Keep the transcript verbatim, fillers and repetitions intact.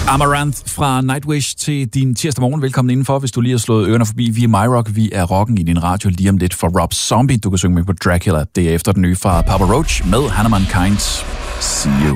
Amaranth fra Nightwish til din tirsdag morgen. Velkommen indenfor, hvis du lige har slået ørerne forbi. Vi er MyRock, vi er rocken i din radio lige om lidt for Rob Zombie. Du kan synge med på Dracula. Det er efter den nye fra Papa Roach med Hannah Mankind. See you.